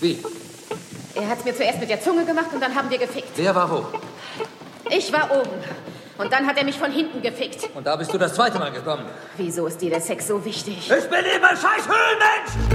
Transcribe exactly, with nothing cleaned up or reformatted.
Wie? Er hat's mir zuerst mit der Zunge gemacht und dann haben wir gefickt. Wer war wo? Ich war oben. Und dann hat er mich von hinten gefickt. Und da bist du das zweite Mal gekommen. Wieso ist dir der Sex so wichtig? Ich bin eben ein scheiß Höhlenmensch!